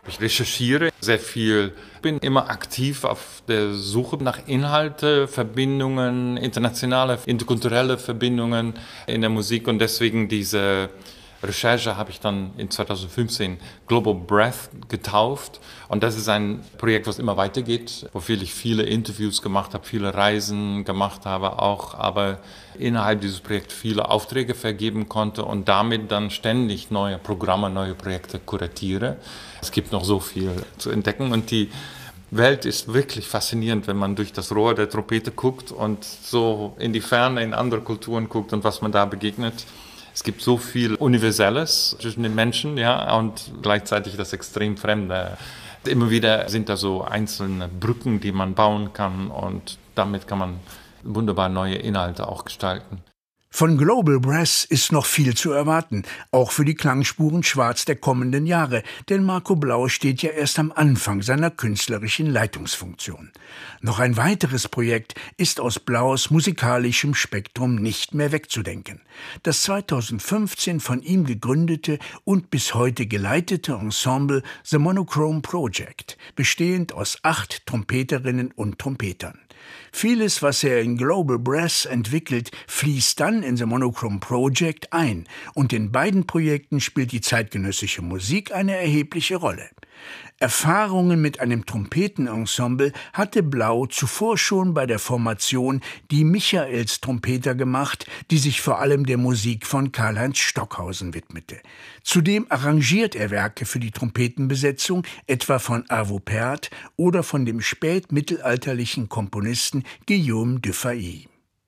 Ich recherchiere sehr viel, bin immer aktiv auf der Suche nach Inhalte, Verbindungen, internationale, interkulturelle Verbindungen in der Musik und deswegen diese Recherche habe ich dann in 2015 Global Breath getauft und das ist ein Projekt, was immer weitergeht, wofür ich viele Interviews gemacht habe, viele Reisen gemacht habe auch, aber innerhalb dieses Projekts viele Aufträge vergeben konnte und damit dann ständig neue Programme, neue Projekte kuratiere. Es gibt noch so viel zu entdecken und die Welt ist wirklich faszinierend, wenn man durch das Rohr der Trompete guckt und so in die Ferne, in andere Kulturen guckt und was man da begegnet. Es gibt so viel Universelles zwischen den Menschen, ja, und gleichzeitig das extrem Fremde. Immer wieder sind da so einzelne Brücken, die man bauen kann und damit kann man wunderbar neue Inhalte auch gestalten. Von Global Breath ist noch viel zu erwarten, auch für die Klangspuren Schwarz der kommenden Jahre, denn Marco Blau steht ja erst am Anfang seiner künstlerischen Leitungsfunktion. Noch ein weiteres Projekt ist aus Blaus musikalischem Spektrum nicht mehr wegzudenken. Das 2015 von ihm gegründete und bis heute geleitete Ensemble The Monochrome Project, bestehend aus 8 Trompeterinnen und Trompetern. Vieles, was er in Global Breath entwickelt, fließt dann in The Monochrome Project ein und in beiden Projekten spielt die zeitgenössische Musik eine erhebliche Rolle. Erfahrungen mit einem Trompetenensemble hatte Blau zuvor schon bei der Formation Die Michaels-Trompeter gemacht, die sich vor allem der Musik von Karlheinz Stockhausen widmete. Zudem arrangiert er Werke für die Trompetenbesetzung, etwa von Arvo Pärt oder von dem spätmittelalterlichen Komponisten Guillaume Dufay.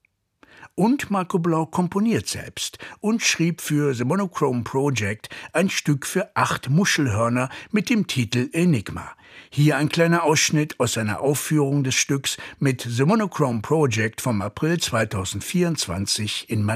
Und Marco Blau komponiert selbst und schrieb für The Monochrome Project ein Stück für 8 Muschelhörner mit dem Titel Enigma. Hier ein kleiner Ausschnitt aus einer Aufführung des Stücks mit The Monochrome Project vom April 2024 in Madrid.